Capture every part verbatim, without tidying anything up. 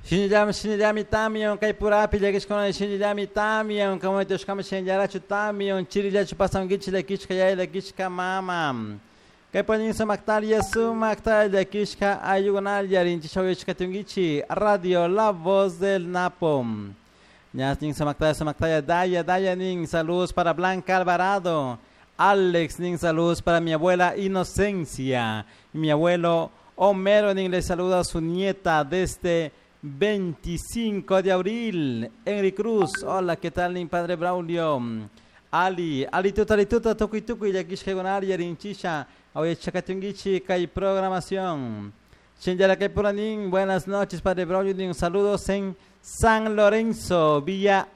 Shinjam shinjami tamion kay purapi legish kono shinjami tamion kamo tos kamo shinjara chutamion chirilla chupasam gichi legish kaya legish kamama kay panin samaktalia sumaktal legish ka ayugonal yarin chishawish katungichi radio La Voz del Napo. Nyas ning samaktalia samaktalia daya daya ning saludos para Blanca Alvarado, Alex ning saludos para mi abuela Inocencia y mi abuelo Homero ning le saluda a su nieta desde veinticinco de abril. Henry Cruz, hola, ¿qué tal, mi padre Braulio? Ali, Ali tuta, Ali tuta, tuku tuku, yakish kegonar, yarinchisha, oye, chacatungichi, kay programación. Shinjara kay puranin, buenas noches, padre Braulio, saludos en San Lorenzo, Villa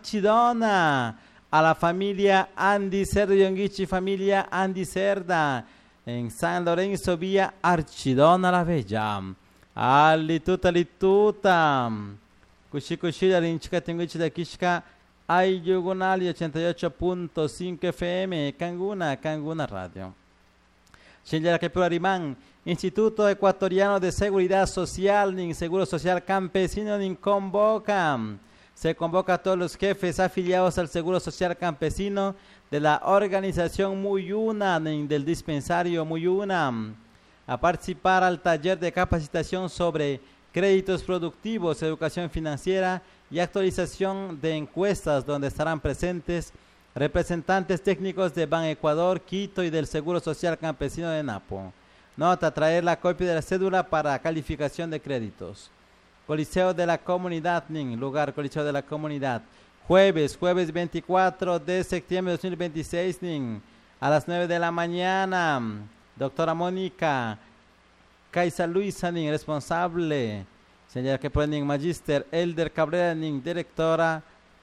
Archidona, a la familia Andy Cerda, yongichi, familia Andy Cerda, en San Lorenzo, Villa Archidona la Bella. Alituta, alituta. Kushi kushi la rinchika tenguichi de kishka. Ayugunali ochenta y ocho punto cinco F M. Canguna, Canguna Radio. Shinjara Kepura Rimán. Instituto Ecuatoriano de Seguridad Social, nin Seguro Social Campesino, nin convoca. Se convoca a todos los jefes afiliados al Seguro Social Campesino de la organización Muyuna, nin del dispensario Muyuna, a participar al taller de capacitación sobre créditos productivos, educación financiera y actualización de encuestas, donde estarán presentes representantes técnicos de Ban Ecuador, Quito y del Seguro Social Campesino de Napo. Nota, traer la copia de la cédula para calificación de créditos. Coliseo de la Comunidad, nin, lugar Coliseo de la Comunidad. Jueves, jueves veinticuatro de septiembre de dos mil veintiséis, nin, a las nueve de la mañana. Doctora Mónica Caiza Luisa, nin, responsable. Señora que pone Magister Elder Cabrera, nin, directora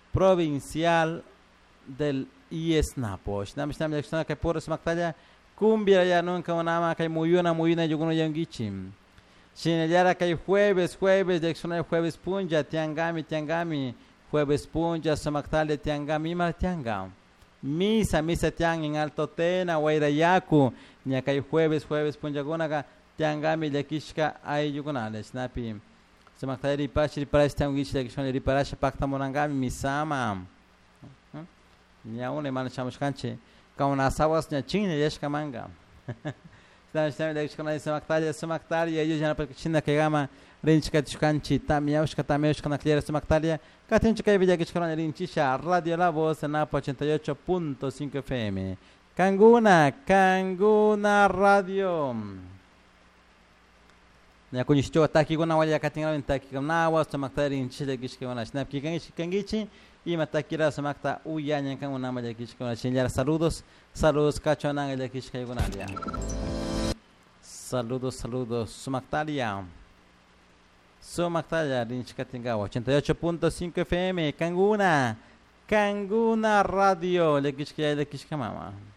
provincial del I E S Napo. Shnam shnam yakshona que por smaktalla cumbia ya nunca una que muyuna muyuna yuguno yangichim. Shinayara que jueves jueves yakshona jueves punja tiangami tiangami jueves punja smaktalla tiangami mar tiangam. Misa, misa tiang en Alto Tena, Guairayacu, ni acá jueves, jueves, punjagonaga, tiangami, yakishka, ay yugonales, snapi. Se mactari pachi para este un guiche de que son el parasha pacta monangami, misama. Ni aún hermano chamuscanche, con unas aguas ni chine, yeshka manga. Estamos también de que con esa mactaria, esa mactaria, ellos ya no porque china que gama, rinchka chucanchi, tamiaushka, tamiaushka, na clear esa mactaria. Katinchika Villa Kishkona Rinchisha, Radio La Voz en Napo ochenta y ocho punto cinco F M. Canguna, Canguna Radio. Ya kunishicho ataki guna wali akatinga intaki kamna was tamakta rinchile kishkona snap kikangichi kangichi y matakira samakta uyanya kanguna maya kishkona chinjar. Saludos, saludos kachona el kishkona ya. Saludos, saludos sumaktalia. Sumaktalia Rinchikatinga ochenta y ocho punto cinco F M. Canguna, Canguna Radio, Lekishkaya Lekishkamama.